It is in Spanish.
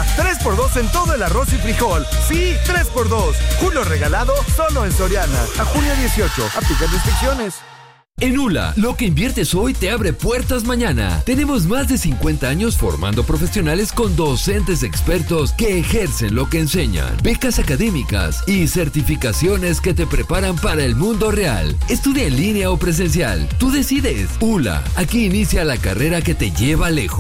Ahora, 3x2 en todo el arroz y frijol. Sí, 3x2. Julio regalado solo en Soriana. A junio 18. Aplica restricciones. En ULA, lo que inviertes hoy te abre puertas mañana. Tenemos más de 50 años formando profesionales con docentes expertos que ejercen lo que enseñan, becas académicas y certificaciones que te preparan para el mundo real. Estudia en línea o presencial. Tú decides. ULA, aquí inicia la carrera que te lleva lejos.